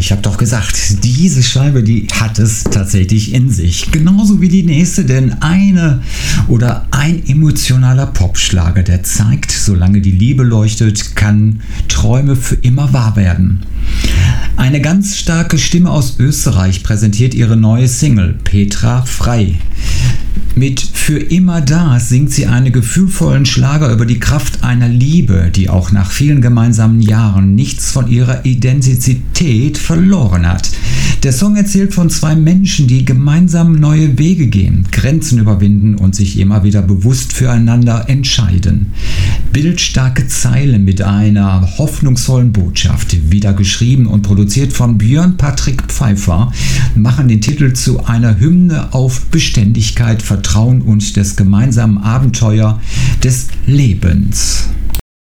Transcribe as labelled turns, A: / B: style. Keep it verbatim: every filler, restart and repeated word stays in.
A: ich habe doch gesagt, diese Scheibe, die hat es tatsächlich in sich. Genauso wie die nächste, denn eine oder ein emotionaler Popschlager, der zeigt, solange die Liebe leuchtet, kann Träume für immer wahr werden. Eine ganz starke Stimme aus Österreich präsentiert ihre neue Single, Petra Frei. Mit Für immer da singt sie einen gefühlvollen Schlager über die Kraft einer Liebe, die auch nach vielen gemeinsamen Jahren nichts von ihrer Identität verloren hat. Der Song erzählt von zwei Menschen, die gemeinsam neue Wege gehen, Grenzen überwinden und sich immer wieder bewusst füreinander entscheiden. Bildstarke Zeilen mit einer hoffnungsvollen Botschaft, wieder geschrieben und produziert von Björn Patrick Pfeiffer, machen den Titel zu einer Hymne auf Beständigkeit, Vertrauen und des gemeinsamen Abenteuer des Lebens.